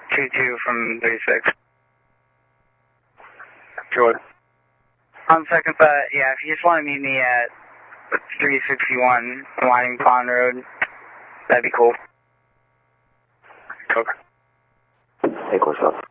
2-2 from 36. Sure. On second thought, yeah, if you just want to meet me at 361 Lining Pond Road, that'd be cool. Okay. Hey, what's up?